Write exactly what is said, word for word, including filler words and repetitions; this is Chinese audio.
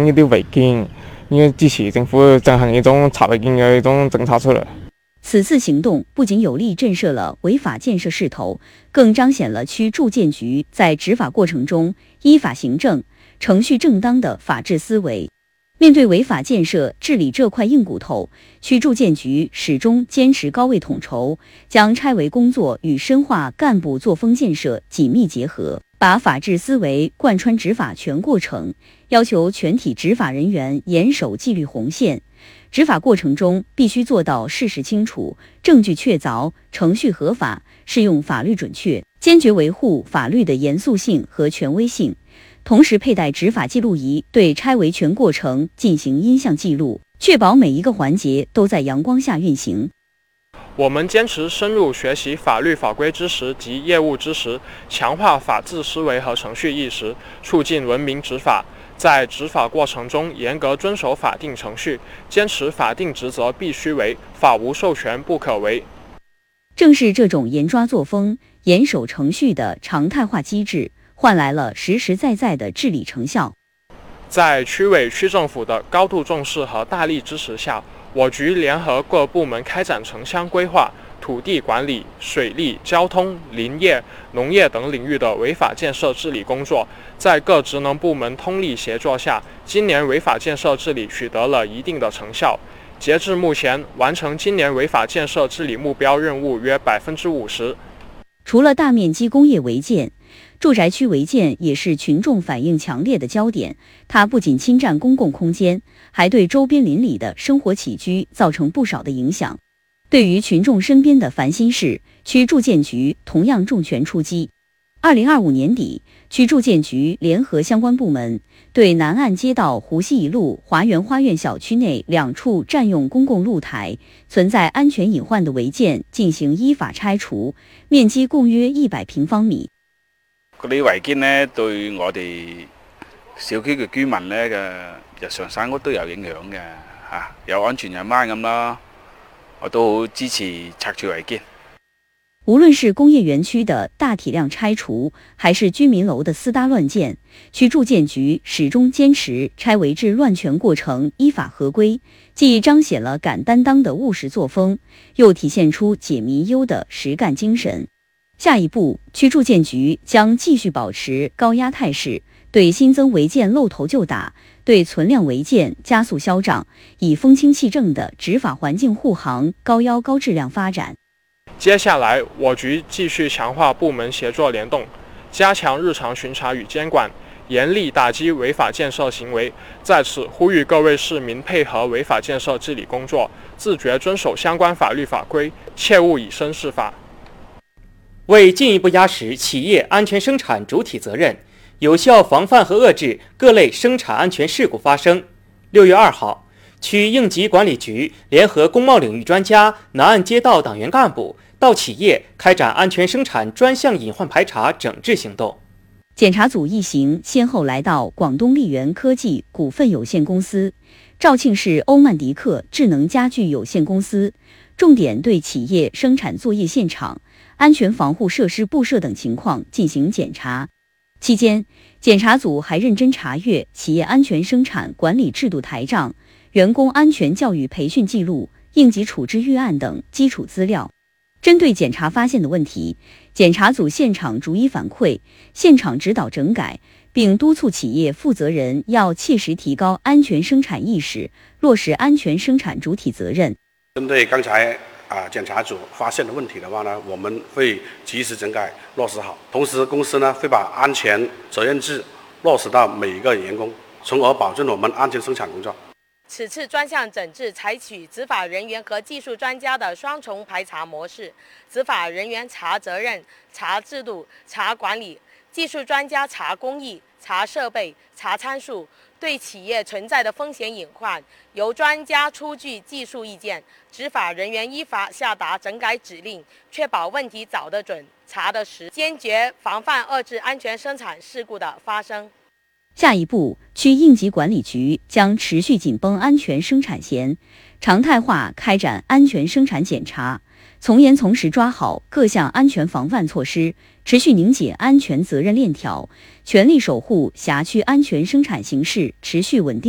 整呢啲違建，應該支持政府進行一種查違建嘅一種政策出嚟。 此次行动不仅有力震慑了违法建设势头，更彰显了区住建局在执法过程中依法行政、程序正当的法治思维。面对违法建设治理这块硬骨头，区住建局始终坚持高位统筹，将拆违工作与深化干部作风建设紧密结合，把法治思维贯穿执法全过程，要求全体执法人员严守纪律红线。执法过程中必须做到事实清楚、证据确凿、程序合法、适用法律准确，坚决维护法律的严肃性和权威性。同时佩戴执法记录仪，对拆违全过程进行音像记录，确保每一个环节都在阳光下运行。 我们坚持深入学习法律法规知识及业务知识，强化法治思维和程序意识，促进文明执法。在执法过程中严格遵守法定程序，坚持法定职责必须为，法无授权不可为。 正是这种严抓作风、严守程序的常态化机制，换来了实实在在的治理成效。 在区委区政府的高度重视和大力支持下，我局联合各部门开展城乡规划、土地管理、水利、交通、林业、农业等领域的违法建设治理工作。在各职能部门通力协作下，今年违法建设治理取得了一定的成效。截至目前，完成今年违法建设治理目标任务约百分之五十。 除了大面积工业违建，住宅区违建也是群众反映强烈的焦点。它不仅侵占公共空间，还对周边邻里的生活起居造成不少的影响。对于群众身边的烦心事，区住建局同样重拳出击。二零二五年底，区住建局联合相关部门，对南岸街道湖西一路华园花苑小区内两处占用公共露台、存在安全隐患的违建进行依法拆除，面积共約一百平方米。 嗰啲違建呢，對我哋小區嘅居民呢嘅日常生活都有影響嘅嚇，有安全隱患咁啦。我都好支持拆除違建。 无論是工業園區的大體量拆除，還是居民樓的私搭亂建，區住建局始終堅持拆違治亂全過程依法合規，既彰顯了敢擔當的務實作風，又體現出解民憂的實幹精神。下一步，區住建局將繼續保持高壓態勢，對新增違建露頭就打，對存量違建加速消長，以風清氣正的執法環境護航高腰高質量發展。 接下來，我局繼續強化部門協作聯動，加強日常巡查與監管，嚴厲打擊違法建設行為。在此呼籲各位市民配合違法建設治理工作，自覺遵守相關法律法規，切勿以身試法。 為進一步壓實企業安全生產主體責任，有效防範和遏制各類生產安全事故發生，六月二號，區應急管理局聯合工貿領域專家、南岸街道黨員幹部到企業開展安全生產專項隱患排查整治行動。 檢查組一行先後來到廣東力源科技股份有限公司、肇慶市歐曼迪克智能家具有限公司，重點對企業生產作業現場、安全防護設施布設等情況進行檢查。期間，檢查組還認真查閱企業安全生產管理制度台賬、員工安全教育培訓記錄、應急處置預案等基礎資料。針對檢查發現的問題，檢查組現場逐一反饋，現場指導整改，並督促企業負責人要切實提高安全生產意識，落實安全生產主體責任。 針對剛才啊檢查組發現的問題的話呢，我們會及時整改落實好，同時公司呢會把安全責任制落實到每一個員工，從而保證我們安全生產工作。 此次專項整治採取執法人員和技術專家的雙重排查模式，執法人員查責任、查制度、查管理，技術專家查工藝、查設備、查參數，對企業存在的風險隱患，由專家出具技術意見，執法人員依法下達整改指令，確保問題找得準、查得實，堅決防範遏制安全生產事故的發生。 下一步，區應急管理局將持續緊繃安全生產線，常態化開展安全生產檢查，從嚴從實抓好各項安全防範措施，持續凝結安全責任鏈條，全力守護轄區安全生產形勢持續穩定。